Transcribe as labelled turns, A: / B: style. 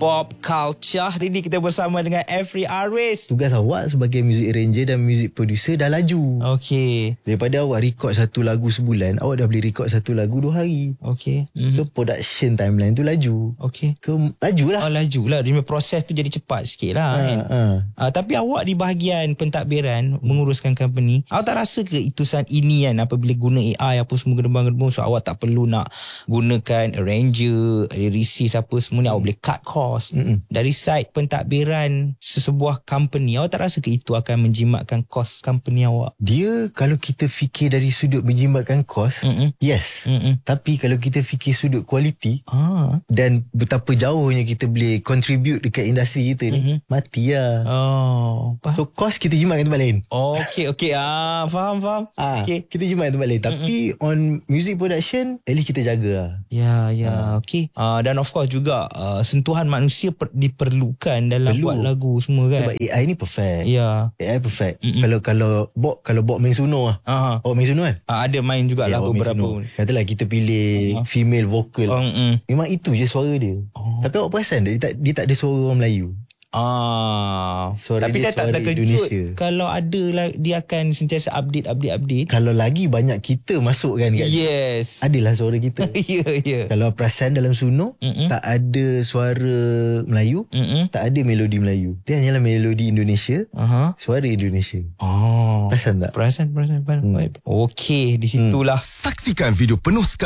A: Pop Culture. Hari ni kita bersama dengan Every Aris.
B: Tugas awak sebagai music arranger dan music producer dah laju.
A: Okey.
B: Daripada awak record satu lagu sebulan, awak dah boleh record satu lagu 2 hari.
A: Okey.
B: So production timeline tu laju.
A: Okey.
B: So laju lah.
A: Laju lah. Dia punya proses tu jadi cepat sikit lah kan. Tapi awak di bahagian pentadbiran menguruskan company, awak tak rasa ke itusan ini kan, apabila guna AI apa semua gedebang-gedebang, so awak tak perlu nak gunakan arranger, lyricist apa semua ni, awak boleh cut cost. Dari side pentadbiran sesebuah company, awak tak rasa ke itu akan menjimatkan kos company awak?
B: Dia kalau kita fikir dari sudut menjimatkan kos, yes. Tapi kalau kita fikir sudut kualiti dan betapa jauhnya kita boleh contribute dekat industri kita ni, mati lah. So kos kita jimatkan tempat lain.
A: Okey. Faham. Okay.
B: Kita jimatkan tempat lain. Tapi on music production, at least kita jaga lah.
A: Ya. Okey. Dan of course juga sentuhan manusia diperlukan dalam buat lagu semua kan.
B: Sebab AI ni perfect.
A: Ya.
B: AI perfect. Kalau Bob main Suno lah. Awak main Suno kan?
A: Ada main juga lagu berapa.
B: Katalah kita pilih female vocal. Memang itu je suara dia. Tapi awak perasan dia tak ada suara orang Melayu. Suara
A: tapi
B: dia,
A: saya tak terkejut
B: Indonesia.
A: Kalau ada lah, dia akan sentiasa update.
B: Kalau lagi banyak kita masukkan kat
A: yes,
B: adalah suara kita.
A: Ya.
B: Kalau perasan dalam Suno, tak ada suara Melayu, tak ada melodi Melayu. Dia hanyalah melodi Indonesia, suara Indonesia. Perasan tak?
A: Perasan. Okey, di situlah.
C: Saksikan video penuh